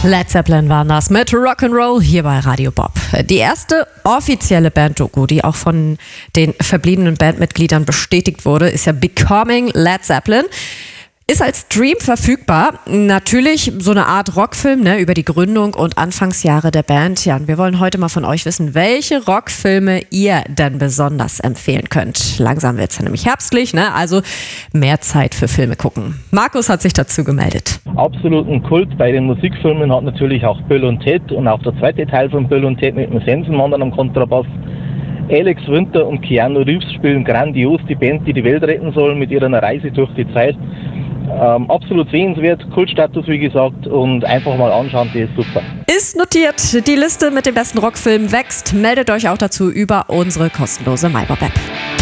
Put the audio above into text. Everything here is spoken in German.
Led Zeppelin waren das mit Rock'n'Roll hier bei Radio Bob. Die erste offizielle Band-Doku, die auch von den verbliebenen Bandmitgliedern bestätigt wurde, ist ja Becoming Led Zeppelin. Ist als Stream verfügbar. Natürlich so eine Art Rockfilm, ne, über die Gründung und Anfangsjahre der Band. Ja, und wir wollen heute mal von euch wissen, welche Rockfilme ihr denn besonders empfehlen könnt. Langsam wird es ja nämlich herbstlich, ne? Also mehr Zeit für Filme gucken. Markus hat sich dazu gemeldet. Absoluten Kult bei den Musikfilmen hat natürlich auch Bill und Ted und auch der zweite Teil von Bill und Ted mit dem Sensenmann am Kontrabass. Alex Winter und Keanu Reeves spielen grandios die Band, die die Welt retten soll mit ihrer Reise durch die Zeit. Absolut sehenswert, Kultstatus wie gesagt, und einfach mal anschauen, die ist super. Ist notiert, die Liste mit den besten Rockfilmen wächst. Meldet euch auch dazu über unsere kostenlose MyBob-App.